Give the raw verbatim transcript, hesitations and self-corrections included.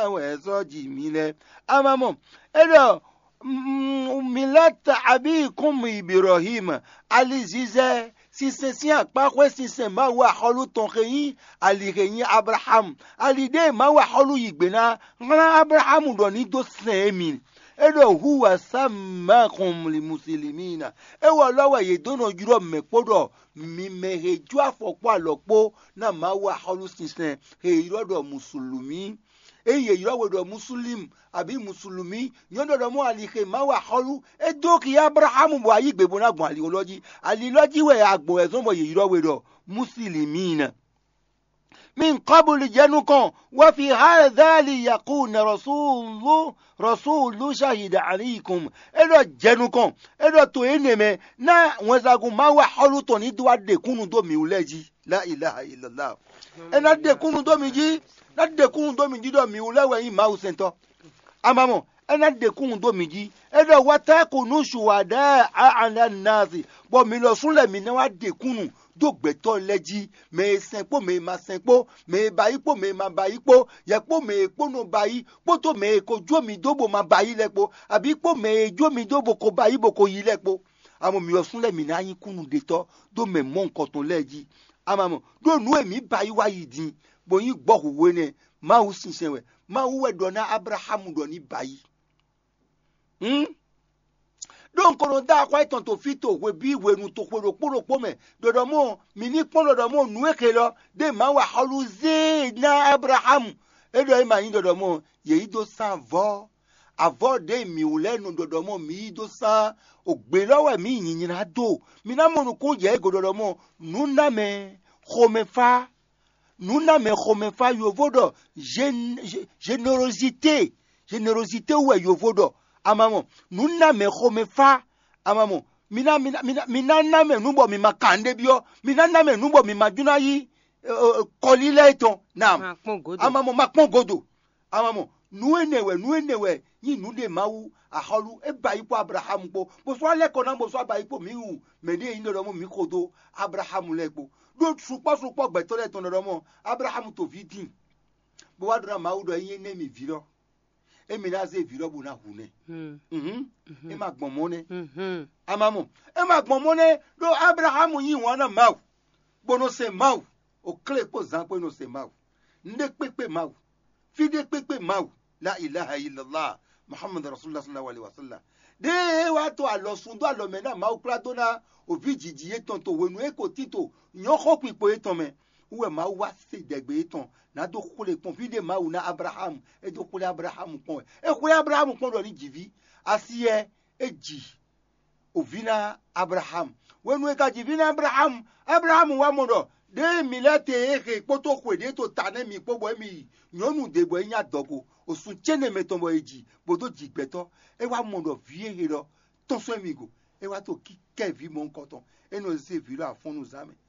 we so jimile amamo edo milata abikum Ibrahim alizize si se si akpa kwe si se ma wa holu ton reyin ali reyin Abraham alide ma wa holu yigbena ngana Abraham do ni do semin edo huwa samakum limuslimina ewo lowo ye dono juro mepodo mi meheju afọpọ alopo na ma wa holu si se he irodo musulumi eye irodo muslim abi musulumi nyodo mo alike ma wa holu edo ki Abraham bo ayi gbebo na gbon ali oloji ali loji we agbo ezon bo ye irodo muslimina من قبل جنكم وفي هذا ليكون رسول رسول شهيد عليكم إلى جنكم إلى توينمه نا وزاغو ما وحلو توني دوا دكونو دو ميولجي لا إله إلا الله أنا دكونو دو ميجي لا دكونو دو ميجي دو ميولا وين ما وسنتو أمامو أنا دكونو دو ميجي إلى وتكونوا شهداء على الناس بوميلو سولة من ودكونو do gbeto leji me senpo me ma senpo me bayi po me ma bayi po ye po me po no bayi po to me ko jo mi dobo ma bayi lepo abi po me jo mi dobo ko bayi bo ko yi lepo amo mi osun le mi na yin kunu de to do me mo nkan ton leji amamo do nu emi bayi wa yidin bo yin gbo huwe ne ma hu sin senwe ma hu we do na Abraham do ni bayi hm donc on da kwa itan to fito we bi we nu to poro poro po me dodo mo mi ni pon dodo mo nu eke lo de ma wa haluze na Abraham e do ma yin dodo mo ye ido san vo avo de mi ule nu dodo mo mi ido san ogbe lowo mi yin yin na do mi na mo nu ko je go dodo mo nu na me khomefa nu na me khomefa yo vodo générosité générosité we yo vodo amamo nuna me khomefa amamo mina mina mina mina na me nubo mi makande bio mina na me nubo mi majuna yi kolile ton nam amamo makpongodo amamo nuenewe nuenewe yi nude mawu aholu e bayi po Abraham po bo so ale ko na bo so bayi po mi hu me de yin do mo mi kodo Abraham lepo do supo supo gbe to le ton do mo Abraham to vidin bo wa do mawu do yin ne mi viro emi na ze viro bu na hune mhm mhm e ma gbon mo ne mhm amamo e ma gbon mo ne do Abraham yin won na mawu bono se mawu o kle po zan pe no se mawu nde pepe mawu fide pepe mawu la ilaha illallah Muhammad rasulullah sallallahu alaihi wasallam de wa to alosun do alome na mawu plato na ovijiji eton to wenu e ko tito nyon ko pipo eton me uwe mawu wa se degbe eton na do kule pon fide mawu na Abraham e do kule Abraham pon e kule Abraham pon do ni jivi asiye eji ovina Abraham wenu e ka jivina Abraham Abraham wa modo de milete eke poto kwede to tane mi pobo mi nyonu debo nya dogo osun chene metombo eji bodo jigbeto e wa modo vie lo ton so emigo e wa to ki kevi mon koton e no se viro afonu zame